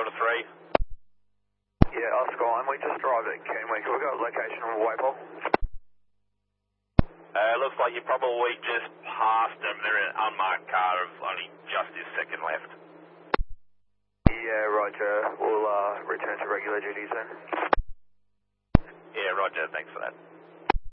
number 3. Yeah, Oscar 1, we just arrived at Kenwick. We've got a location on Waypole. Looks like you probably just passed them. They're in an unmarked car of only just this second left. Yeah, roger. We'll return to regular duty soon. Yeah, roger. Thanks for that.